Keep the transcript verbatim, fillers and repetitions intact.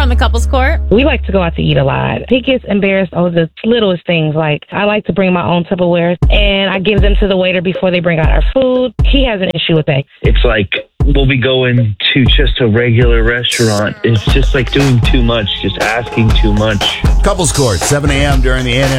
on the couples court? We like to go out to eat a lot. He gets embarrassed over the littlest things. Like, I like to bring my own Tupperware, and I give them to the waiter before they bring out our food. He has an issue with that. It's like we'll be going to just a regular restaurant. It's just like doing too much, just asking too much. Couples Court, seven a.m. during the A and M